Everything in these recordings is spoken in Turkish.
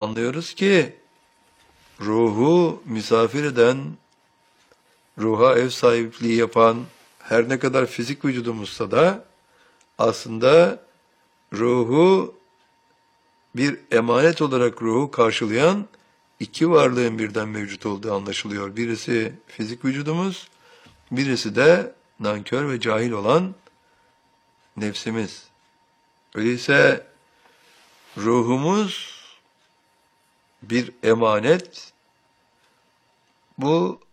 anlıyoruz ki ruhu misafir eden, ruha ev sahipliği yapan, her ne kadar fizik vücudumuzsa da aslında ruhu bir emanet olarak ruhu karşılayan iki varlığın birden mevcut olduğu anlaşılıyor. Birisi fizik vücudumuz, birisi de nankör ve cahil olan nefsimiz. Öyleyse ruhumuz bir emanet. Bu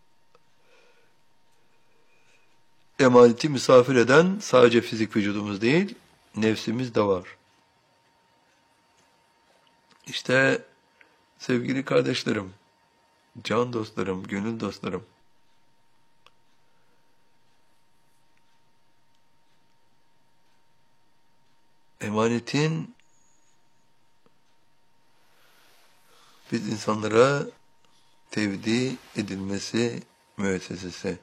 emaneti misafir eden sadece fizik vücudumuz değil, nefsimiz de var. İşte sevgili kardeşlerim, can dostlarım, gönül dostlarım, emanetin biz insanlara tevdi edilmesi müessesesi.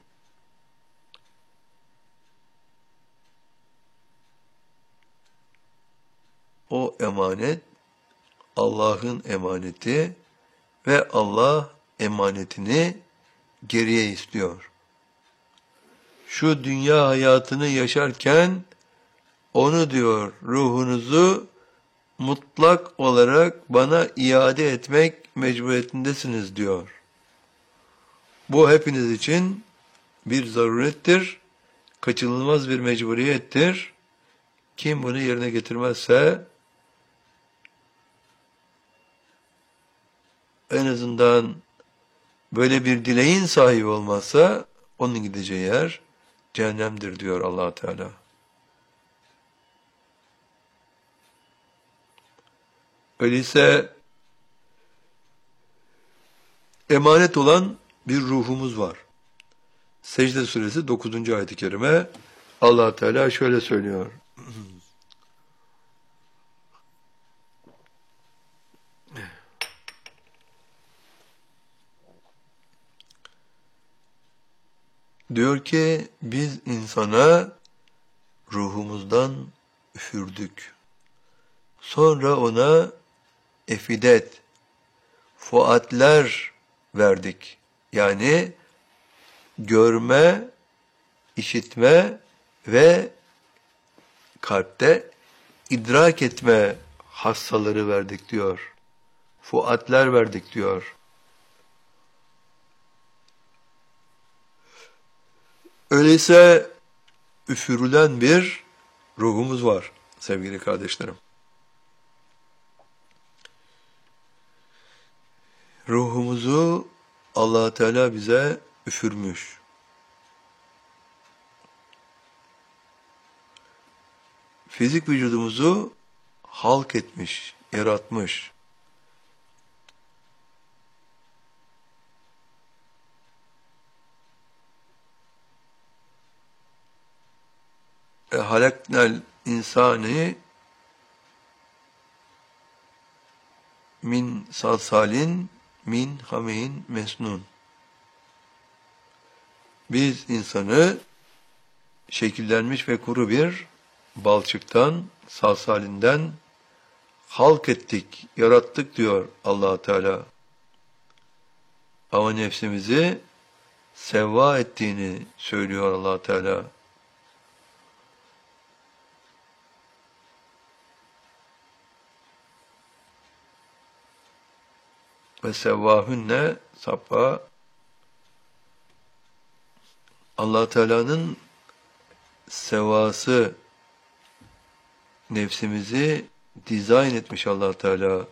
O emanet Allah'ın emaneti ve Allah emanetini geriye istiyor. Şu dünya hayatını yaşarken onu diyor, ruhunuzu mutlak olarak bana iade etmek mecburiyetindesiniz diyor. Bu hepiniz için bir zarurettir, kaçınılmaz bir mecburiyettir. Kim bunu yerine getirmezse en azından böyle bir dileğin sahibi olmazsa onun gideceği yer cehennemdir diyor Allah Teala. Öyleyse emanet olan bir ruhumuz var. Secde suresi 9. ayet-i kerime Allah Teala şöyle söylüyor. Diyor ki biz insana ruhumuzdan üfürdük. Sonra ona efidet, fuatler verdik. Yani görme, işitme ve kalpte idrak etme hassaları verdik diyor. Fuatler verdik diyor. Öyleyse üfürülen bir ruhumuz var sevgili kardeşlerim. Ruhumuzu Allah Teala bize üfürmüş. Fizik vücudumuzu halk etmiş, yaratmış. Halaknel insani min salsalin min hamein mesnun. Biz insanı şekillenmiş ve kuru bir balçıktan, salsalinden halk ettik, yarattık diyor Allah Teala. Ama nefsimizi sevva ettiğini söylüyor Allah Teala. Ve sevvahünne sappa. Allah Teala'nın sevası, nefsimizi dizayn etmiş Allah Teala.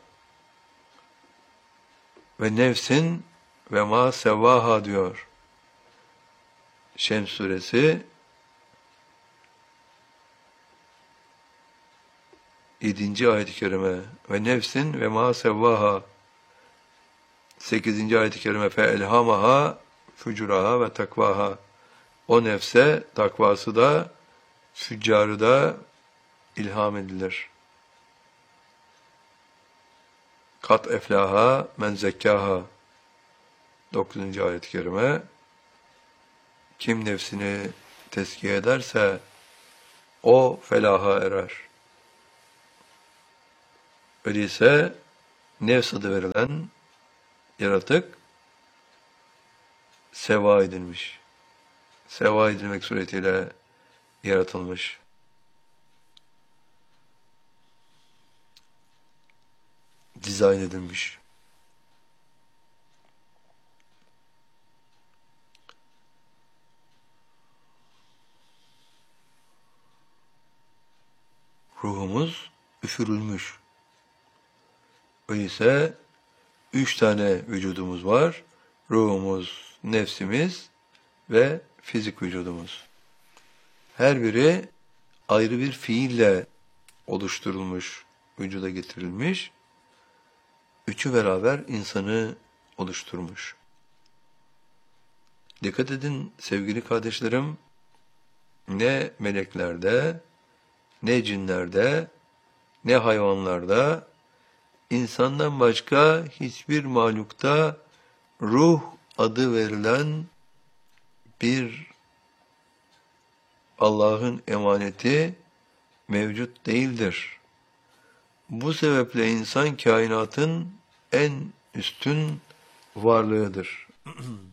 Ve nefsin ve ma sevvaha diyor. Şems suresi 7. ayet-i kerime. Ve nefsin ve ma sevvaha 8. ayet-i kerime fe elhamaha fucuraha ve takvaha. O nefse takvası da füccarı da ilham edilir. Kat eflaha men zekkaha 9. ayet-i kerime. Kim nefsini tezkiye ederse o felaha erer. Öyleyse nefs adı verilen yaratık seva edilmiş. Seva edilmek suretiyle yaratılmış. Dizayn edilmiş. Ruhumuz üfürülmüş. Öyleyse 3 tane vücudumuz var. Ruhumuz, nefsimiz ve fizik vücudumuz. Her biri ayrı bir fiille oluşturulmuş, vücuda getirilmiş. Üçü beraber insanı oluşturmuş. Dikkat edin sevgili kardeşlerim, ne meleklerde, ne cinlerde, ne hayvanlarda, insandan başka hiçbir mahlukta ruh adı verilen bir Allah'ın emaneti mevcut değildir. Bu sebeple insan kainatın en üstün varlığıdır.